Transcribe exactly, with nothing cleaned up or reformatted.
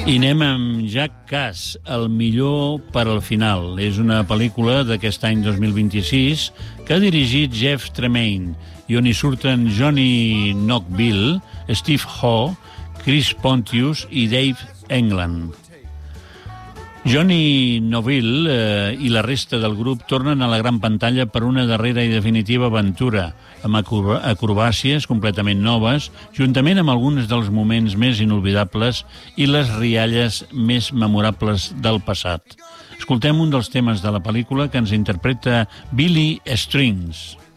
I anem amb Jack Cass, El millor per al final. És una pel·lícula d'aquest any dos mil vint-i-sis que ha dirigit Jeff Tremaine i on hi surten Johnny Knoxville, Steve Ho, Chris Pontius i Dave England. Johnny Knoxville eh, i la resta del grup tornen a la gran pantalla per una darrera i definitiva aventura, amb acrobàcies completament noves, juntament amb alguns dels moments més inolvidables i les rialles més memorables del passat. Escoltem un dels temes de la pel·lícula que ens interpreta Billy Strings.